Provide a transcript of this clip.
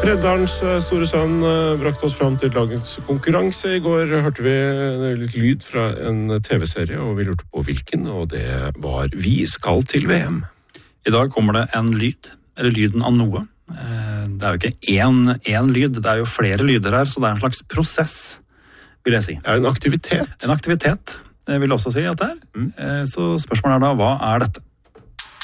Reddalens store sønn brakte oss fram til dagens konkurranse. I går hørte vi litt lyd fra en TV-serie, og vi lurte på hvilken, og det var Vi skal til VM. I dag kommer det en lyd, eller lyden av noe. Det er jo ikke én lyd, det er jo flere lyder her, så det er en slags prosess, vil jeg si. Det er en aktivitet. En aktivitet, det vil jeg også si at det er. Så spørsmålet er da, hva er dette?